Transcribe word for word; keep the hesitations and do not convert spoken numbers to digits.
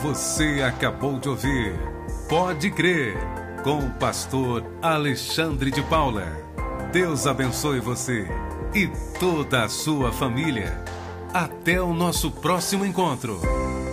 Você acabou de ouvir Pode Crer, com o pastor Alexandre de Paula. Deus abençoe você e toda a sua família. Até o nosso próximo encontro.